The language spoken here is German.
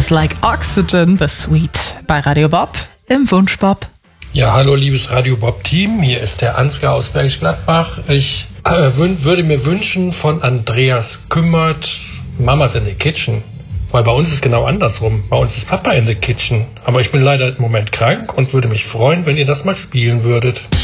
is like oxygen, the sweet. Bei Radio Bob im Wunschbob. Ja, hallo liebes Radio Bob Team, hier ist der Ansgar aus Bergisch Gladbach. Ich würde mir wünschen von Andreas Kümmert, Mamas in the Kitchen. Weil bei uns ist genau andersrum. Bei uns ist Papa in the Kitchen. Aber ich bin leider im Moment krank und würde mich freuen, wenn ihr das mal spielen würdet.